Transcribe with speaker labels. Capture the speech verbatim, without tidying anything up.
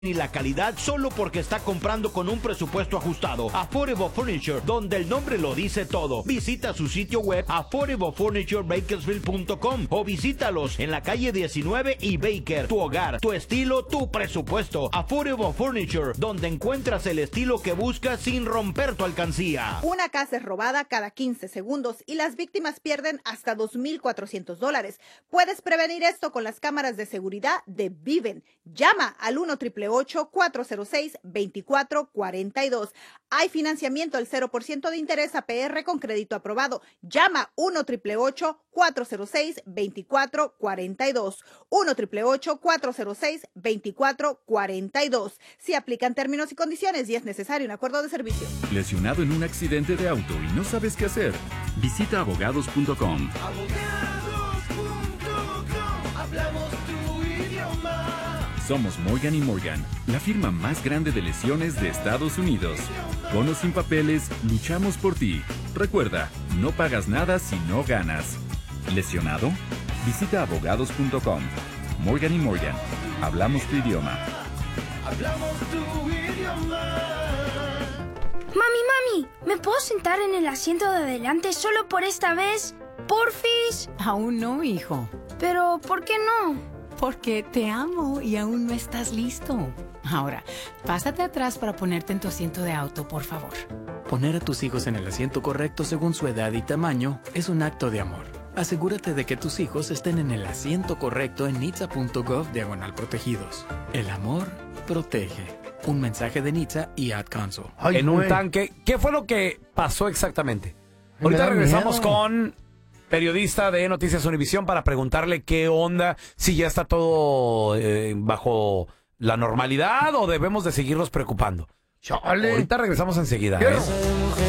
Speaker 1: y la calidad solo porque está comprando con un presupuesto ajustado. Affordable Furniture, donde el nombre lo dice todo. Visita su sitio web affordable furniture bakersfield punto com o visítalos en la calle diecinueve y Baker. Tu hogar, tu estilo, tu presupuesto. Affordable Furniture, donde encuentras el estilo que buscas sin romper tu alcancía.
Speaker 2: Una casa es robada cada quince segundos y las víctimas pierden hasta dos mil cuatrocientos dólares. Puedes prevenir esto con las cámaras de seguridad de Viven. Llama al uno triple ocho, cuatro cero seis, dos cuatro cuatro dos. Hay financiamiento al cero por ciento de interés A P R con crédito aprobado. Llama uno triple ocho, cuatro cero seis, dos cuatro cuatro dos. uno triple ocho, cuatro cero seis, dos cuatro cuatro dos. Si aplican términos y condiciones y es necesario un acuerdo de servicio.
Speaker 3: ¿Lesionado en un accidente de auto y no sabes qué hacer? Visita abogados punto com.
Speaker 4: abogados punto com. Hablamos tu idioma.
Speaker 3: Somos Morgan y Morgan, la firma más grande de lesiones de Estados Unidos. Con o sin papeles, luchamos por ti. Recuerda, no pagas nada si no ganas. ¿Lesionado? Visita abogados punto com. Morgan y Morgan, hablamos tu idioma.
Speaker 4: Hablamos tu idioma.
Speaker 5: Mami, mami, ¿me puedo sentar en el asiento de adelante solo por esta vez? ¿Porfis?
Speaker 6: Aún no, hijo.
Speaker 5: Pero, ¿por qué no?
Speaker 6: Porque te amo y aún no estás listo. Ahora, pásate atrás para ponerte en tu asiento de auto, por favor.
Speaker 7: Poner a tus hijos en el asiento correcto según su edad y tamaño es un acto de amor. Asegúrate de que tus hijos estén en el asiento correcto en nitsa punto gov diagonal protegidos. El amor protege. Un mensaje de Nitsa y Ad Council.
Speaker 8: Ay, en güey. Un tanque. ¿Qué fue lo que pasó exactamente? Ay, ahorita regresamos miedo. Con periodista de Noticias Univisión para preguntarle qué onda, si ya está todo eh, bajo la normalidad o debemos de seguirnos preocupando. Chale. Ahorita regresamos enseguida. ¿eh?